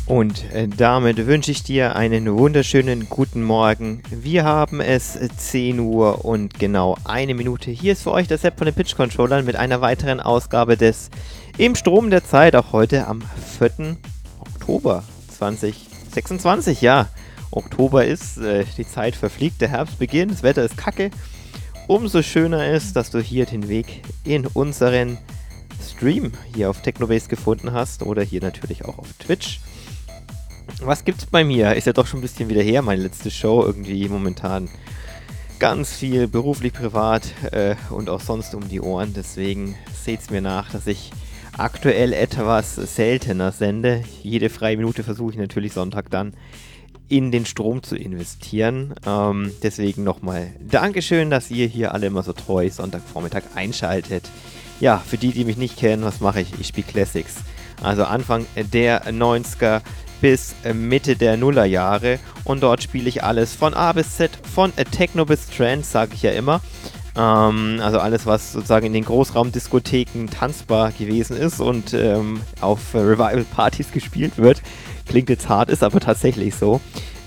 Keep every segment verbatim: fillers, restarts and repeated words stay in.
Und äh, damit wünsche ich dir einen wunderschönen guten Morgen. Wir haben es äh, zehn Uhr und genau eine Minute. Hier ist für euch der Sepp von den Pitch Controllern mit einer weiteren Ausgabe des Im Strom der Zeit. Auch heute am vierten Oktober zweitausendsechsundzwanzig. Ja, Oktober ist, äh, die Zeit verfliegt, der Herbst beginnt, das Wetter ist kacke. Umso schöner ist, dass du hier den Weg in unseren Stream hier auf Technobase gefunden hast oder hier natürlich auch auf Twitch. Was gibt's bei mir? Ist ja doch schon ein bisschen wieder her, meine letzte Show. Irgendwie momentan ganz viel beruflich, privat äh, und auch sonst um die Ohren. Deswegen seht's mir nach, dass ich aktuell etwas seltener sende. Jede freie Minute versuche ich natürlich Sonntag dann in den Strom zu investieren. Ähm, deswegen nochmal Dankeschön, dass ihr hier alle immer so treu Sonntagvormittag einschaltet. Ja, für die, die mich nicht kennen, was mache ich? Ich spiele Classics. Also Anfang der neunziger bis Mitte der Nullerjahre und dort spiele ich alles von A bis Z, von Techno bis Trance, sage ich ja immer. Ähm, also alles, was sozusagen in den Großraumdiskotheken tanzbar gewesen ist und ähm, auf Revival-Partys gespielt wird. Klingt jetzt hart, ist aber tatsächlich so.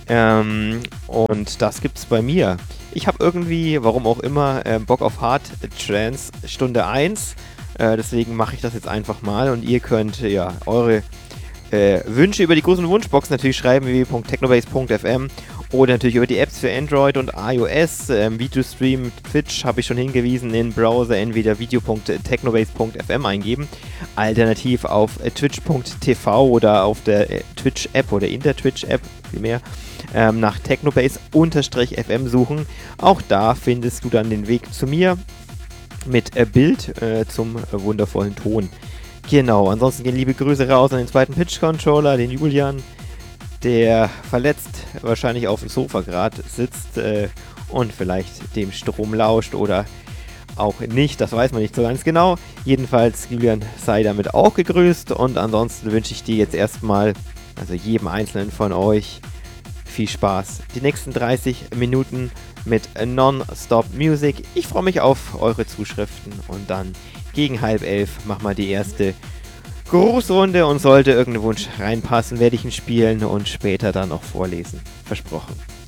Ähm, und das gibt's bei mir. Ich habe irgendwie, warum auch immer, äh, Bock auf Hard Trance Stunde eins. Äh, deswegen mache ich das jetzt einfach mal und ihr könnt ja eure Äh, Wünsche über die großen Wunschbox natürlich schreiben, w w w punkt technobase punkt f m oder natürlich über die Apps für Android und iOS. Ähm, Videostream, Twitch habe ich schon hingewiesen, in Browser entweder video punkt technobase punkt f m eingeben, alternativ auf äh, twitch punkt t v oder auf der äh, Twitch-App oder in der Twitch-App vielmehr ähm, nach technobase-f m suchen. Auch da findest du dann den Weg zu mir mit äh, Bild äh, zum äh, wundervollen Ton. Genau, ansonsten gehen liebe Grüße raus an den zweiten Pitch-Controller, den Julian, der verletzt wahrscheinlich auf dem Sofa gerade sitzt äh, und vielleicht dem Strom lauscht oder auch nicht, das weiß man nicht so ganz genau. Jedenfalls, Julian, sei damit auch gegrüßt und ansonsten wünsche ich dir jetzt erstmal, also jedem Einzelnen von euch, viel Spaß. Die nächsten dreißig Minuten mit Non-Stop Music. Ich freue mich auf eure Zuschriften und dann gegen halb elf machen wir die erste Grußrunde und sollte irgendein Wunsch reinpassen, werde ich ihn spielen und später dann auch vorlesen. Versprochen.